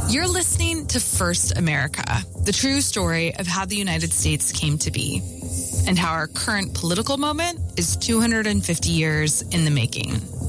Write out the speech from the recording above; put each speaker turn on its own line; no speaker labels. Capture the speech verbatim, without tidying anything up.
You're listening to First America, the true story of how the United States came to be and how our current political moment is two hundred fifty years in the making.